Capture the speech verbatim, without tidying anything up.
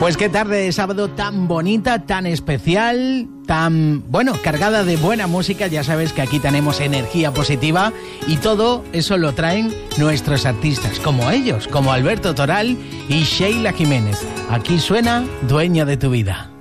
Pues qué tarde de sábado tan bonita, tan especial, tan, bueno, cargada de buena música. Ya sabes que aquí tenemos energía positiva y todo eso lo traen nuestros artistas, como ellos, como Alberto Toral y Sheila Jiménez. Aquí suena Dueña de tu vida.